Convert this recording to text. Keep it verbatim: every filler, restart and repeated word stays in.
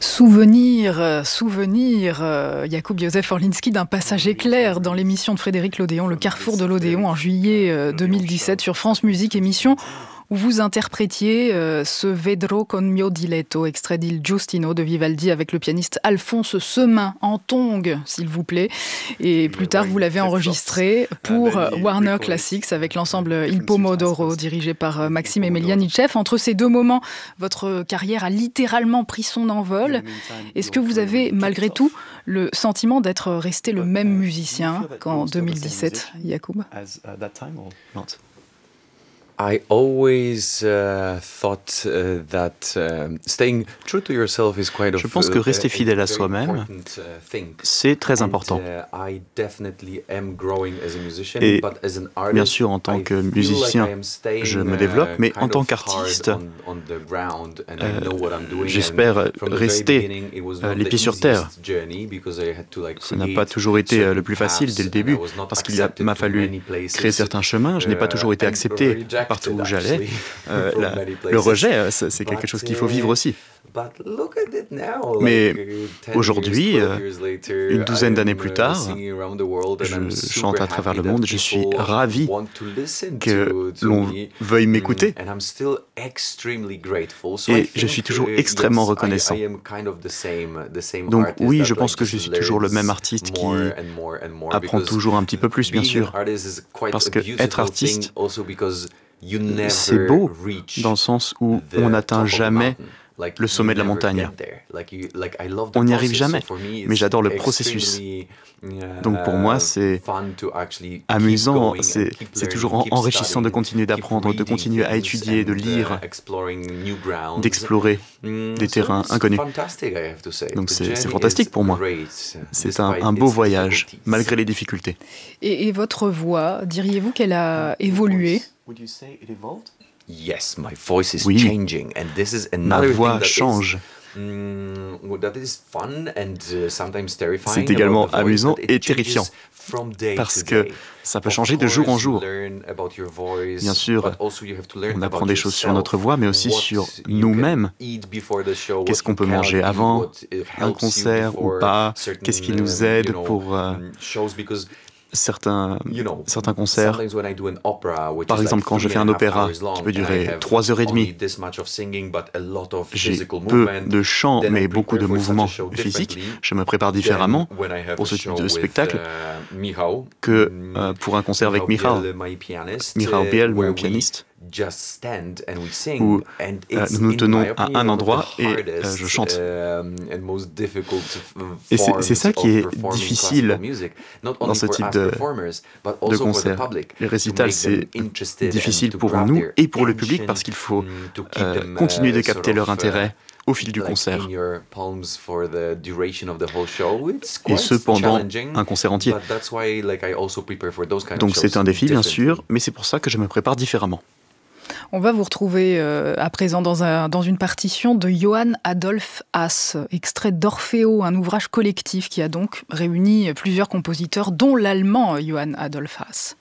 Souvenir, euh, souvenir, euh, Jakub Józef Orliński d'un passage éclair dans l'émission de Frédéric Lodéon, Le Carrefour de l'Odéon, en juillet euh, deux mille dix-sept sur France Musique, émission où vous interprétiez euh, ce Vedrò con mio diletto, extrait d'Il Giustino de Vivaldi avec le pianiste Alphonse Semin en tongue, s'il vous plaît. Et plus tard, vous l'avez enregistré pour Warner Classics avec l'ensemble Il Pomodoro, dirigé par Maxime Emelianitchev. Entre ces deux moments, votre carrière a littéralement pris son envol. Est-ce que vous avez, malgré tout, le sentiment d'être resté le même musicien qu'en deux mille dix-sept, Jakub ? I always uh, thought uh, that uh, staying true to yourself is quite Je pense que rester fidèle à soi-même, c'est très important. Et bien sûr, en tant que musicien, je me développe, mais en tant qu'artiste, euh, j'espère rester euh, les pieds sur terre. Ça n'a pas toujours été euh, le plus facile dès le début, parce qu'il a, m'a fallu créer certains chemins. Je n'ai pas toujours été accepté partout où j'allais. Euh, la, le rejet, c'est quelque chose qu'il faut vivre aussi. Mais aujourd'hui, une douzaine d'années plus tard, je chante à travers le monde. Je suis ravi que l'on veuille m'écouter. Et je suis toujours extrêmement reconnaissant. Donc oui, je pense que je suis toujours le même artiste qui apprend toujours un petit peu plus, bien sûr. Parce que être artiste, c'est beau dans le sens où on n'atteint jamais le sommet de la montagne. On n'y arrive jamais, mais j'adore le processus. Donc pour moi, c'est amusant, c'est, c'est toujours enrichissant de continuer d'apprendre, de continuer à étudier, de lire, d'explorer des terrains inconnus. Donc c'est, c'est fantastique pour moi. C'est un, un beau voyage, malgré les difficultés. Et, et votre voix, diriez-vous qu'elle a évolué ? Yes, my voice is oui, changing, and this is ma voix change. C'est également amusant et terrifiant, parce que ça peut changer de jour en jour. Bien sûr, on apprend des choses sur notre voix, mais aussi sur nous-mêmes. Qu'est-ce qu'on peut manger avant un concert ou pas ? Qu'est-ce qui nous aide pour... Euh, Certains, certains concerts, par exemple quand je fais un opéra qui peut durer trois heures et demie, j'ai peu de chant mais beaucoup de mouvements physiques, je me prépare différemment pour ce type de spectacle que euh, pour un concert avec Michał, Michał Biel, mon pianiste, où euh, nous nous tenons à un endroit et euh, je chante. Et c'est, c'est ça qui est difficile dans ce type de, de concert. Les récitals, c'est difficile pour nous et pour le public parce qu'il faut euh, continuer de capter leur intérêt au fil du concert. Et ce, pendant un concert entier. Donc c'est un défi, bien sûr, mais c'est pour ça que je me prépare différemment. On va vous retrouver euh, à présent dans, un, dans une partition de Johann Adolph Haas, extrait d'Orfeo, un ouvrage collectif qui a donc réuni plusieurs compositeurs, dont l'allemand Johann Adolph Haas.